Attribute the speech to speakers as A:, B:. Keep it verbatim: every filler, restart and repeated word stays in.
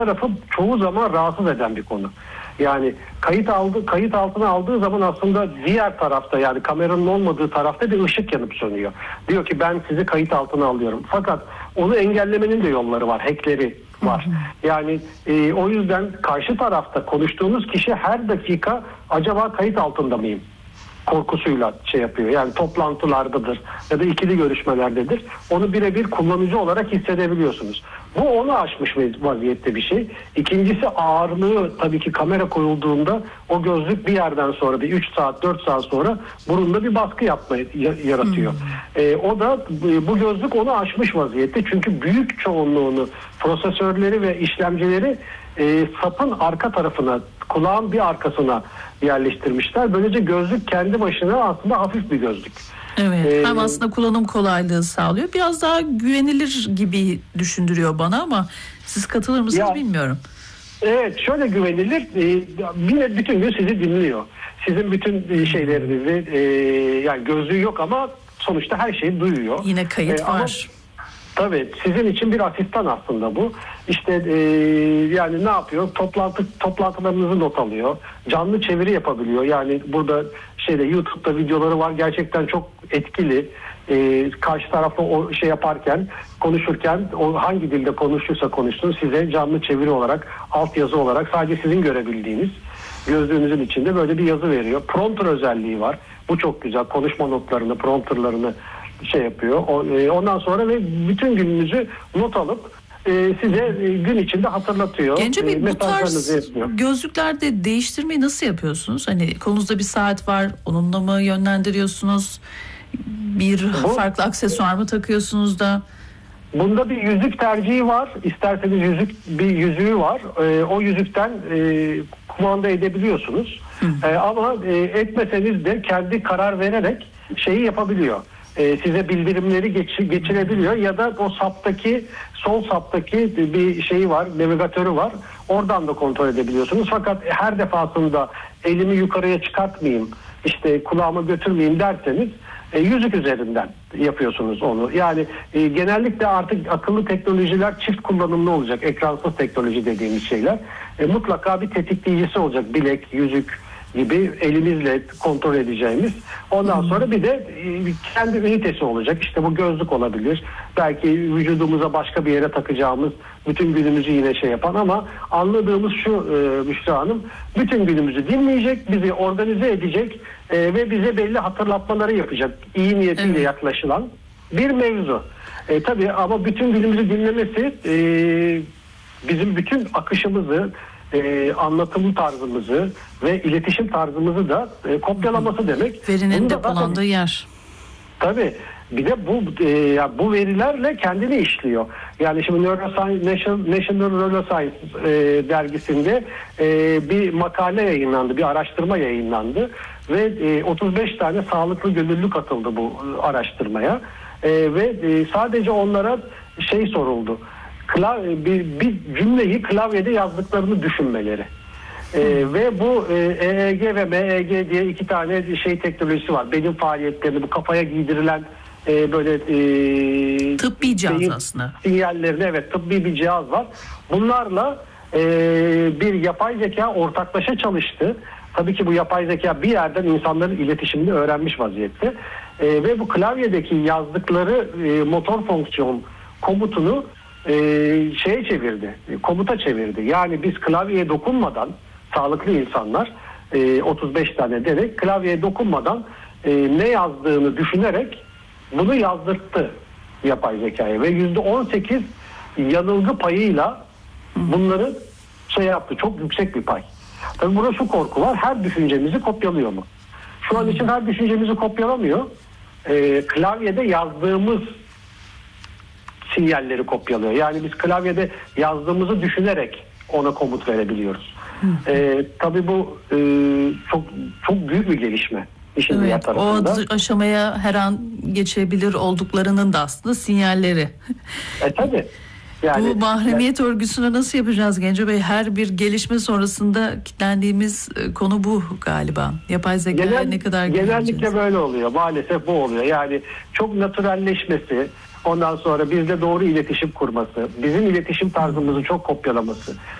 A: tarafı çoğu zaman rahatsız eden bir konu. Yani kayıt aldı, kayıt altına aldığı zaman aslında diğer tarafta, yani kameranın olmadığı tarafta bir ışık yanıp sönüyor. Diyor ki ben sizi kayıt altına alıyorum. Fakat onu engellemenin de yolları var, hackleri var. Yani e, o yüzden karşı tarafta konuştuğunuz kişi her dakika acaba kayıt altında mıyım korkusuyla şey yapıyor. Yani toplantılardadır ya da ikili görüşmelerdedir. Onu birebir kullanıcı olarak hissedebiliyorsunuz. Bu onu aşmış vaziyette bir şey. İkincisi ağırlığı, tabii ki kamera koyulduğunda o gözlük bir yerden sonra, bir üç saat dört saat sonra burunda bir baskı yapmayı yaratıyor. Hmm. E, o da bu gözlük onu aşmış vaziyette. Çünkü büyük çoğunluğunu, prosesörleri ve işlemcileri e, sapın arka tarafına, kulağın bir arkasına yerleştirmişler. Böylece gözlük kendi başına aslında hafif bir gözlük.
B: Evet. Ee, hem aslında kullanım kolaylığı sağlıyor. Biraz daha güvenilir gibi düşündürüyor bana ama siz katılır mısınız ya, bilmiyorum.
A: Evet, şöyle güvenilir. Ee, yine bütün gün sizi dinliyor. Sizin bütün şeylerinizi, e, yani gözlüğü yok ama sonuçta her şeyi duyuyor.
B: Yine kayıt
A: ee,
B: var.
A: Ama, tabii sizin için bir asistan aslında bu. İşte e, yani ne yapıyor? Toplantı toplantılarınızı not alıyor. Canlı çeviri yapabiliyor. Yani burada şeyde YouTube'da videoları var. Gerçekten çok etkili. E, karşı tarafta o şey yaparken, konuşurken o hangi dilde konuşursa konuşsun size canlı çeviri olarak, altyazı olarak sadece sizin görebildiğiniz gözlüğünüzün içinde böyle bir yazı veriyor. Prompter özelliği var. Bu çok güzel. Konuşma notlarını, prompterlarını şey yapıyor. Ondan sonra ve bütün gününüzü not alıp size gün içinde hatırlatıyor.
B: Gence Bey, bu tarz gözlüklerde değiştirmeyi nasıl yapıyorsunuz? Hani kolunuzda bir saat var, onunla mı yönlendiriyorsunuz? Bir bu, farklı aksesuar mı takıyorsunuz da?
A: Bunda bir yüzük tercihi var. İsterseniz yüzük bir yüzüğü var. O yüzükten kumanda edebiliyorsunuz. Hı. Ama etmeseniz de kendi karar vererek şeyi yapabiliyor. Ee, size bildirimleri geç, geçirebiliyor ya da o saptaki, sol saptaki bir şeyi var, navigatörü var. Oradan da kontrol edebiliyorsunuz. Fakat her defasında elimi yukarıya çıkartmayayım, işte kulağıma götürmeyeyim derseniz e, yüzük üzerinden yapıyorsunuz onu. Yani e, genellikle artık akıllı teknolojiler çift kullanımlı olacak. Ekransız teknoloji dediğimiz şeyler. E, mutlaka bir tetikleyicisi olacak. Bilek, yüzük gibi elimizle kontrol edeceğimiz. Ondan sonra bir de kendi ünitesi olacak. İşte bu gözlük olabilir. Belki vücudumuza başka bir yere takacağımız, bütün günümüzü yine şey yapan ama anladığımız şu e, Büşra Hanım, bütün günümüzü dinleyecek, bizi organize edecek e, ve bize belli hatırlatmaları yapacak. İyi niyetiyle evet. yaklaşılan bir mevzu. E, tabii ama bütün günümüzü dinlemesi e, bizim bütün akışımızı, Ee, anlatım tarzımızı ve iletişim tarzımızı da e, kopyalaması demek.
B: Verinin depolandığı yer.
A: Tabii. Bir de bu e, ya bu verilerle kendini işliyor. Yani şimdi Neuroscience, National, National Neuroscience e, dergisinde e, bir makale yayınlandı, bir araştırma yayınlandı ve e, otuz beş tane sağlıklı gönüllü katıldı bu e, araştırmaya e, ve e, sadece onlara şey soruldu. Klav- bir, bir cümleyi klavyede yazdıklarını düşünmeleri. Ee, ve bu e, E E G ve M E G diye iki tane şey teknolojisi var. Beyin faaliyetlerini, bu kafaya giydirilen e, böyle e,
B: tıbbi cihaz aslında.
A: Sinyallerini, evet, tıbbi bir cihaz var. Bunlarla e, bir yapay zeka ortaklaşa çalıştı. Tabii ki bu yapay zeka bir yerden insanların iletişimini öğrenmiş vaziyette. E, ve bu klavyedeki yazdıkları e, motor fonksiyon komutunu Ee, şeye çevirdi, komuta çevirdi. Yani biz klavyeye dokunmadan, sağlıklı insanlar e, otuz beş tane derek klavyeye dokunmadan e, ne yazdığını düşünerek bunu yazdırttı yapay zekaya ve yüzde on sekiz yanılgı payıyla bunları şey yaptı. Çok yüksek bir pay. Tabii burada şu korku var. Her düşüncemizi kopyalıyor mu? Şu an için her düşüncemizi kopyalamıyor. E, klavyede yazdığımız sinyalleri kopyalıyor. Yani biz klavyede yazdığımızı düşünerek ona komut verebiliyoruz. Ee, tabii bu e, çok çok büyük bir gelişme. İşin
B: evet,
A: diğer tarafında.
B: O aşamaya her an geçebilir olduklarının da aslında sinyalleri.
A: E tabii. Yani,
B: bu mahremiyet yani, örgüsünü nasıl yapacağız Genco Bey? Her bir gelişme sonrasında kilitlendiğimiz konu bu galiba. Yapay zekaya
A: genel,
B: ne kadar
A: genellikle böyle oluyor. Maalesef bu oluyor. Yani çok natürelleşmesi, Ondan sonra bizle doğru iletişim kurması, bizim iletişim tarzımızı çok kopyalaması,